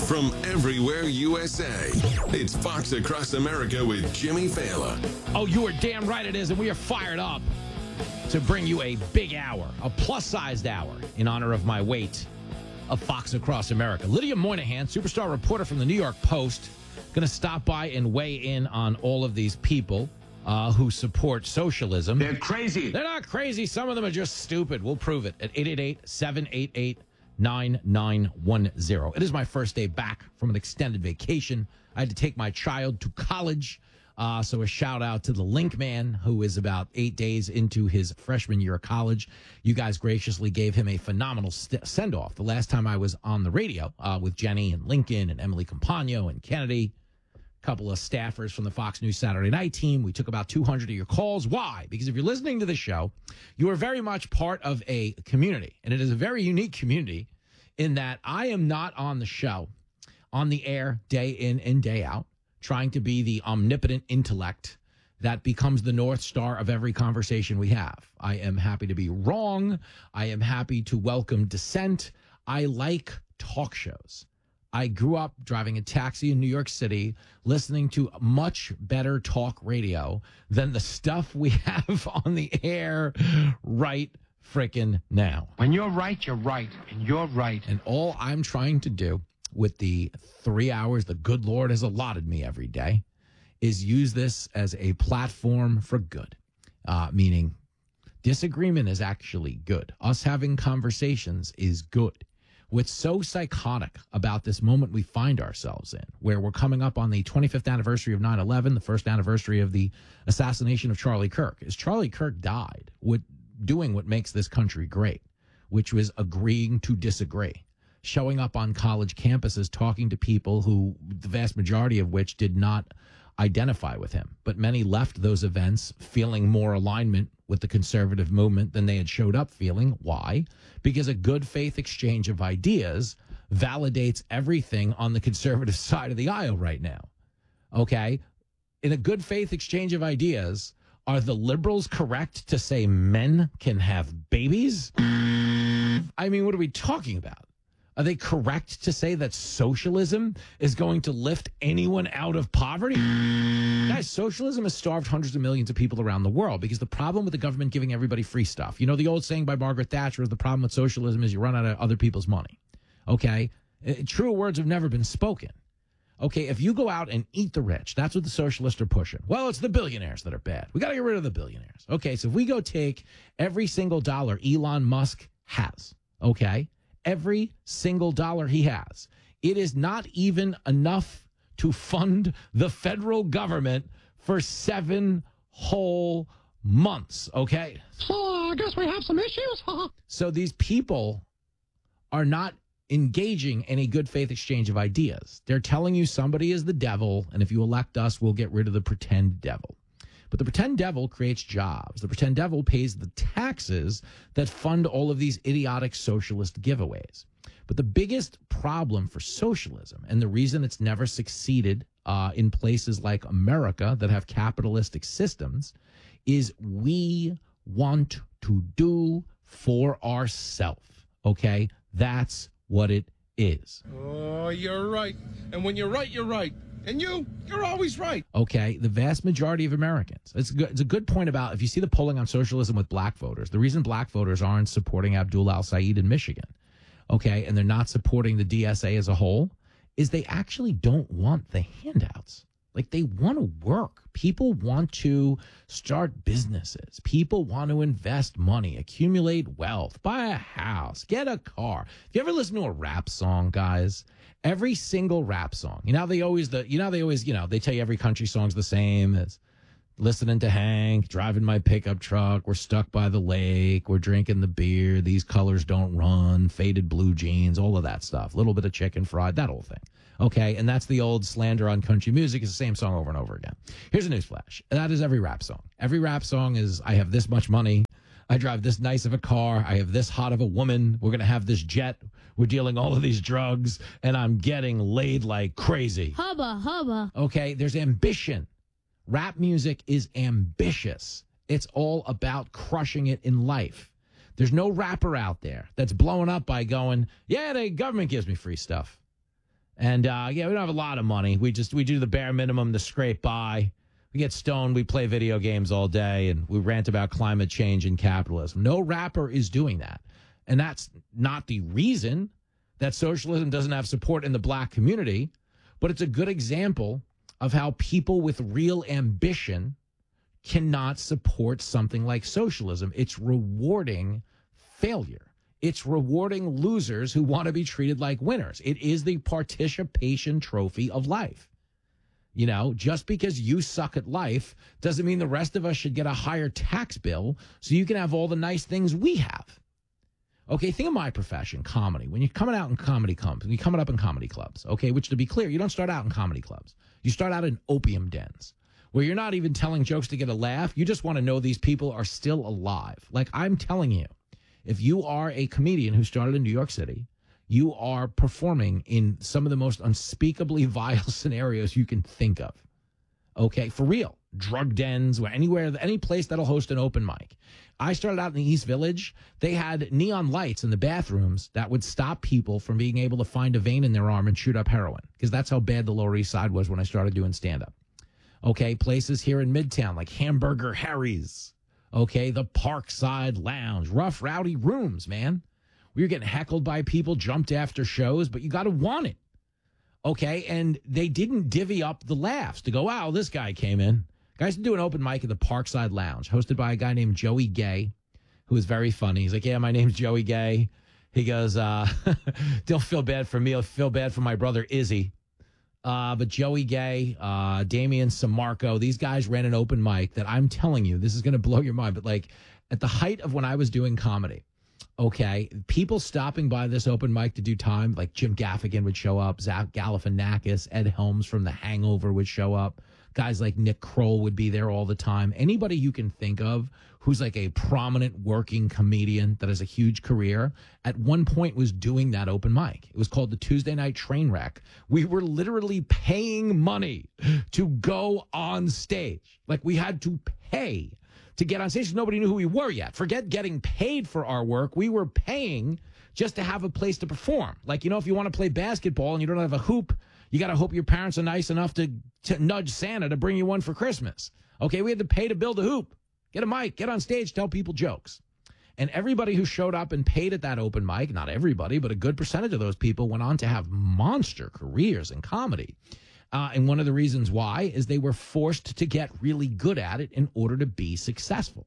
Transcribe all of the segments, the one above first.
from everywhere USA. It's Fox Across America with Jimmy Fallon. Oh, you are damn right it is, and we are fired up to bring you a big hour, a plus-sized hour, in honor of my weight of Fox Across America. Lydia Moynihan, superstar reporter from the New York Post, going to stop by and weigh in on all of these people who support socialism. They're crazy. They're not crazy. Some of them are just stupid. We'll prove it at 888-788-9910. It is my first day back from an extended vacation. I had to take my child to college. So a shout out to the Link Man, who is about 8 days into his freshman year of college. You guys graciously gave him a phenomenal send-off the last time I was on the radio with Jenny and Lincoln and Emily Campagno and Kennedy, a couple of staffers from the Fox News Saturday Night team. We took about 200 of your calls. Why? Because if you're listening to the show, you are very much part of a community, and it is a very unique community in that I am not on the show, on the air, day in and day out, trying to be the omnipotent intellect that becomes the North Star of every conversation we have. I am happy to be wrong. I am happy to welcome dissent. I like talk shows. I grew up driving a taxi in New York City, listening to much better talk radio than the stuff we have on the air right frickin' now. When you're right, you're right. And you're right. And all I'm trying to do with the 3 hours the good Lord has allotted me every day is use this as a platform for good, meaning disagreement is actually good. Us having conversations is good. What's so psychotic about this moment we find ourselves in, where we're coming up on the 25th anniversary of 9/11, the first anniversary of the assassination of Charlie Kirk, is Charlie Kirk died doing what makes this country great, which was agreeing to disagree. Showing up on college campuses, talking to people who, the vast majority of which did not identify with him. But many left those events feeling more alignment with the conservative movement than they had showed up feeling. Why? Because a good faith exchange of ideas validates everything on the conservative side of the aisle right now. Okay? In a good faith exchange of ideas, are the liberals correct to say men can have babies? I mean, what are we talking about? Are they correct to say that socialism is going to lift anyone out of poverty? Guys, socialism has starved hundreds of millions of people around the world because the problem with the government giving everybody free stuff, you know, the old saying by Margaret Thatcher is the problem with socialism is you run out of other people's money. Okay? Truer words have never been spoken. Okay, if you go out and eat the rich, that's what the socialists are pushing. Well, it's the billionaires that are bad. We got to get rid of the billionaires. Okay, so if we go take every single dollar Elon Musk has, okay, every single dollar he has, it is not even enough to fund the federal government for 7 whole months, okay? So I guess we have some issues, huh? So these people are not engaging in a good faith exchange of ideas. They're telling you somebody is the devil, and if you elect us, we'll get rid of the pretend devil. But the pretend devil creates jobs. The pretend devil pays the taxes that fund all of these idiotic socialist giveaways. But the biggest problem for socialism, and the reason it's never succeeded in places like America that have capitalistic systems, is we want to do for ourselves. Okay? That's what it is. Oh, you're right. And when you're right, you're right. And you're always right. Okay, the vast majority of Americans. It's a good point about, if you see the polling on socialism with black voters, the reason black voters aren't supporting Abdul al-Said in Michigan, okay, and they're not supporting the DSA as a whole, is they actually don't want the handouts. Like, they want to work. People want to start businesses. People want to invest money, accumulate wealth, buy a house, get a car. If you ever listen to a rap song, guys, every single rap song, they tell you every country song's the same. It's listening to Hank, driving my pickup truck, we're stuck by the lake, we're drinking the beer, these colors don't run, faded blue jeans, all of that stuff. A little bit of chicken fried, that whole thing. Okay, and that's the old slander on country music. It's the same song over and over again. Here's a newsflash. That is every rap song. Every rap song is, I have this much money, I drive this nice of a car, I have this hot of a woman, we're going to have this jet, we're dealing all of these drugs, and I'm getting laid like crazy. Hubba, hubba. Okay, there's ambition. Rap music is ambitious. It's all about crushing it in life. There's no rapper out there that's blowing up by going, yeah, the government gives me free stuff. And, we don't have a lot of money. We do the bare minimum to scrape by. We get stoned. We play video games all day, and we rant about climate change and capitalism. No rapper is doing that. And that's not the reason that socialism doesn't have support in the black community, but it's a good example of how people with real ambition cannot support something like socialism. It's rewarding failure. It's rewarding losers who want to be treated like winners. It is the participation trophy of life. You know, just because you suck at life doesn't mean the rest of us should get a higher tax bill so you can have all the nice things we have. Okay, think of my profession, comedy. When you're coming out in comedy clubs, when you're coming up in comedy clubs, okay, which to be clear, you don't start out in comedy clubs. You start out in opium dens where you're not even telling jokes to get a laugh. You just want to know these people are still alive. Like I'm telling you, if you are a comedian who started in New York City, you are performing in some of the most unspeakably vile scenarios you can think of. Okay, for real. Drug dens, or anywhere, any place that'll host an open mic. I started out in the East Village. They had neon lights in the bathrooms that would stop people from being able to find a vein in their arm and shoot up heroin, because that's how bad the Lower East Side was when I started doing stand-up. Okay, places here in Midtown like Hamburger Harry's. Okay, the Parkside Lounge, rough, rowdy rooms, man. We were getting heckled by people, jumped after shows, but you got to want it. Okay, and they didn't divvy up the laughs to go, wow, this guy came in. Guys do an open mic at the Parkside Lounge, hosted by a guy named Joey Gay, who is very funny. He's like, yeah, my name's Joey Gay. He goes, don't feel bad for me. I'll feel bad for my brother Izzy. But Joey Gay, Damian Samarco, these guys ran an open mic that I'm telling you, this is going to blow your mind. But like at the height of when I was doing comedy, okay, people stopping by this open mic to do time, like Jim Gaffigan would show up, Zach Galifianakis, Ed Helms from The Hangover would show up. Guys like Nick Kroll would be there all the time. Anybody you can think of who's like a prominent working comedian that has a huge career, at one point was doing that open mic. It was called the Tuesday Night Trainwreck. We were literally paying money to go on stage. Like we had to pay to get on stage. Nobody knew who we were yet. Forget getting paid for our work. We were paying just to have a place to perform. Like, you know, if you want to play basketball and you don't have a hoop, you got to hope your parents are nice enough to nudge Santa to bring you one for Christmas. Okay, we had to pay to build a hoop. Get a mic, get on stage, tell people jokes. And everybody who showed up and paid at that open mic, not everybody, but a good percentage of those people went on to have monster careers in comedy. And one of the reasons why is they were forced to get really good at it in order to be successful.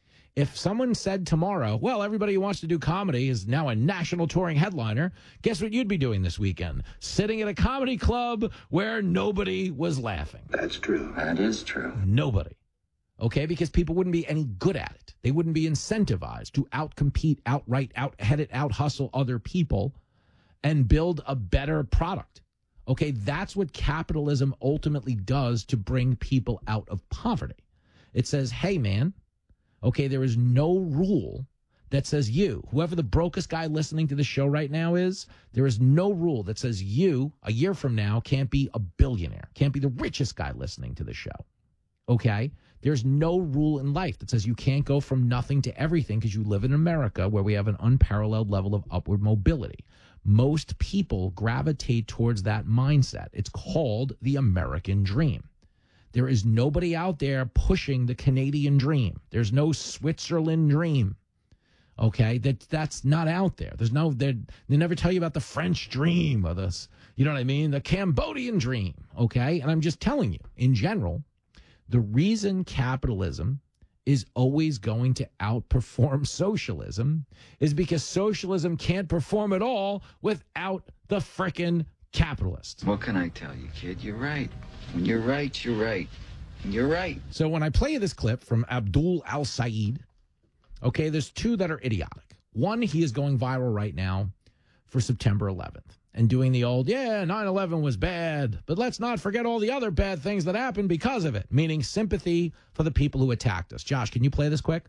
If someone said tomorrow, well, everybody who wants to do comedy is now a national touring headliner, guess what you'd be doing this weekend? Sitting at a comedy club where nobody was laughing. That's true. That is true. Nobody. Okay, because people wouldn't be any good at it. They wouldn't be incentivized to outcompete, outright, out-head it, out-hustle other people and build a better product. Okay, that's what capitalism ultimately does to bring people out of poverty. It says, hey, man, okay, there is no rule that says you, whoever the brokest guy listening to the show right now is, there is no rule that says you, a year from now, can't be a billionaire, can't be the richest guy listening to the show. Okay? There's no rule in life that says you can't go from nothing to everything because you live in America where we have an unparalleled level of upward mobility. Most people gravitate towards that mindset. It's called the American dream. There is nobody out there pushing the Canadian dream. There's no Switzerland dream. Okay, that's not out there. There's no, they never tell you about the French dream or this, you know what I mean? The Cambodian dream. Okay, and I'm just telling you, in general, the reason capitalism is always going to outperform socialism is because socialism can't perform at all without the frickin' capitalists. What can I tell you, kid? You're right. When you're right, you're right. And you're right. So when I play you this clip from Abdul Al-Said, okay, there's two that are idiotic. One, he is going viral right now for September 11th and doing the old, 9/11 was bad, but let's not forget all the other bad things that happened because of it, meaning sympathy for the people who attacked us. Josh, can you play this quick?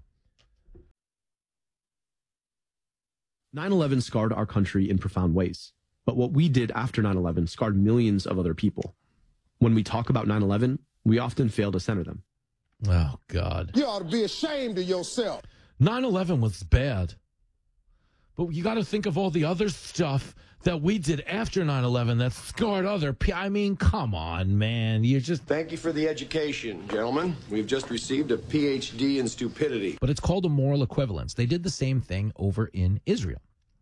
9/11 scarred our country in profound ways, but what we did after 9/11 scarred millions of other people. When we talk about 9/11, we often fail to center them. Oh, God. You ought to be ashamed of yourself. 9/11 was bad, But you got to think of all the other stuff that we did after 9/11 that scarred other people. I mean, come on, man. You're just... Thank you for the education, gentlemen. We've just received a PhD in stupidity. But it's called a moral equivalence. They did the same thing over in Israel.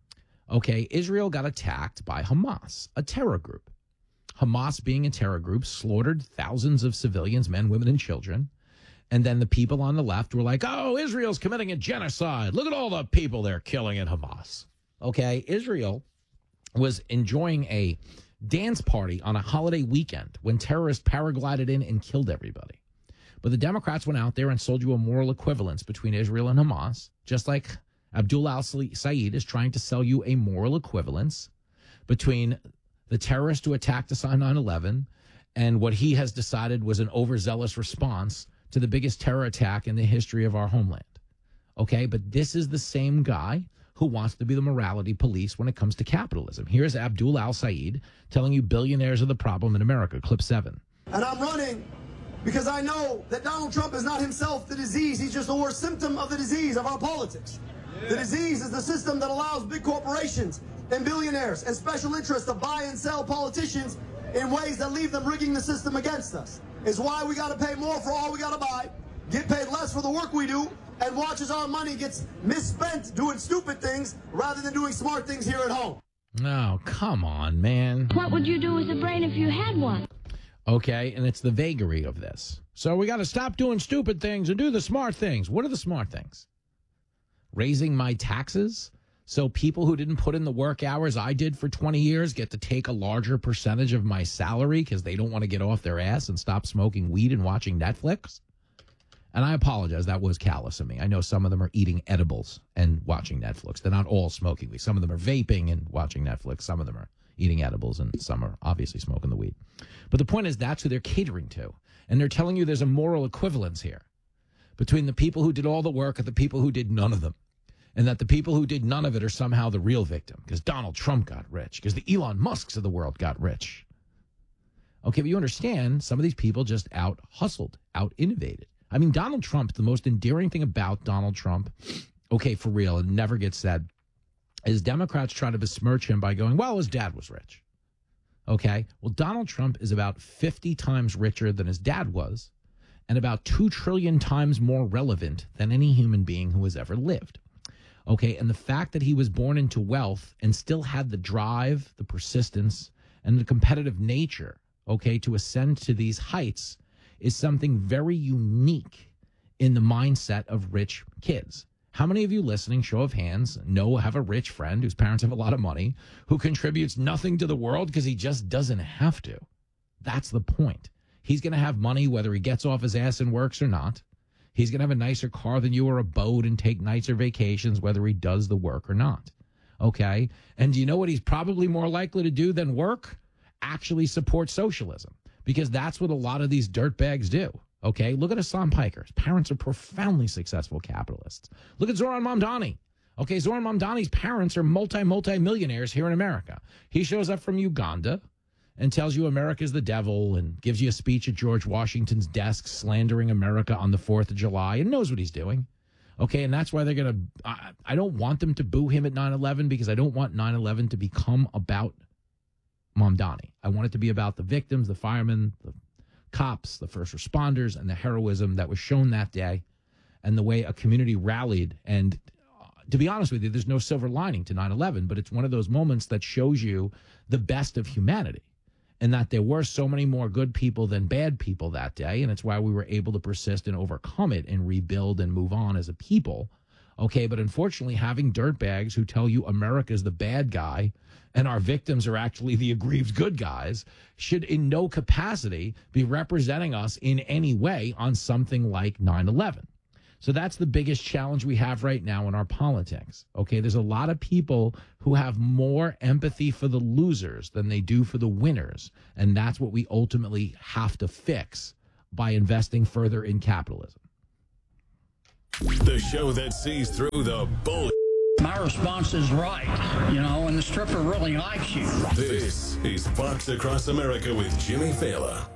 Okay, Israel got attacked by Hamas, a terror group. Hamas, being a terror group, slaughtered thousands of civilians, men, women, and children. And then the people on the left were like, oh, Israel's committing a genocide. Look at all the people they're killing at Hamas. Okay, Israel was enjoying a dance party on a holiday weekend when terrorists paraglided in and killed everybody. But the Democrats went out there and sold you a moral equivalence between Israel and Hamas, just like Abdul al-Said is trying to sell you a moral equivalence between the terrorists who attacked us on 9/11 and what he has decided was an overzealous response to the biggest terror attack in the history of our homeland. Okay, but this is the same guy who wants to be the morality police when it comes to capitalism. Here's Abdul al-Said telling you billionaires are the problem in America. Clip 7. And I'm running because I know that Donald Trump is not himself the disease. He's just the worst symptom of the disease of our politics. Yeah. The disease is the system that allows big corporations and billionaires and special interests to buy and sell politicians in ways that leave them rigging the system against us. It's why we got to pay more for all we got to buy, get paid less for the work we do, and watch as our money gets misspent doing stupid things rather than doing smart things here at home. Oh, come on, man. What would you do with a brain if you had one? Okay, and it's the vagary of this. So we got to stop doing stupid things and do the smart things. What are the smart things? Raising my taxes so people who didn't put in the work hours I did for 20 years get to take a larger percentage of my salary because they don't want to get off their ass and stop smoking weed and watching Netflix? And I apologize, that was callous of me. I know some of them are eating edibles and watching Netflix. They're not all smoking weed. Some of them are vaping and watching Netflix. Some of them are eating edibles, and some are obviously smoking the weed. But the point is, that's who they're catering to. And they're telling you there's a moral equivalence here between the people who did all the work and the people who did none of them. And that the people who did none of it are somehow the real victim because Donald Trump got rich, because the Elon Musks of the world got rich. Okay, but you understand, some of these people just out-hustled, out-innovated. I mean, Donald Trump, the most endearing thing about Donald Trump, okay, for real, it never gets said, is Democrats try to besmirch him by going, well, his dad was rich. Okay, well, Donald Trump is about 50 times richer than his dad was and about 2 trillion times more relevant than any human being who has ever lived. Okay, and the fact that he was born into wealth and still had the drive, the persistence, and the competitive nature, okay, to ascend to these heights is something very unique in the mindset of rich kids. How many of you listening, show of hands, have a rich friend whose parents have a lot of money, who contributes nothing to the world because he just doesn't have to? That's the point. He's going to have money whether he gets off his ass and works or not. He's going to have a nicer car than you or a boat and take nicer vacations whether he does the work or not. Okay? And do you know what he's probably more likely to do than work? Actually support socialism. Because that's what a lot of these dirtbags do. Okay? Look at Hassan Piker. His parents are profoundly successful capitalists. Look at Zoran Mamdani. Okay, Zoran Mamdani's parents are multi-millionaires here in America. He shows up from Uganda and tells you America's the devil and gives you a speech at George Washington's desk slandering America on the 4th of July and knows what he's doing. Okay, and that's why they're going to... I don't want them to boo him at 9/11 because I don't want 9/11 to become about Mamdani. I want it to be about the victims, the firemen, the cops, the first responders, and the heroism that was shown that day and the way a community rallied. And to be honest with you, there's no silver lining to 9/11, but it's one of those moments that shows you the best of humanity. And that there were so many more good people than bad people that day. And it's why we were able to persist and overcome it and rebuild and move on as a people. Okay, but unfortunately, having dirtbags who tell you America's the bad guy and our victims are actually the aggrieved good guys should in no capacity be representing us in any way on something like 9/11. So that's the biggest challenge we have right now in our politics. Okay, there's a lot of people who have more empathy for the losers than they do for the winners. And that's what we ultimately have to fix by investing further in capitalism. The show that sees through the bull. My response is right, and the stripper really likes you. This is Fox Across America with Jimmy Fallon.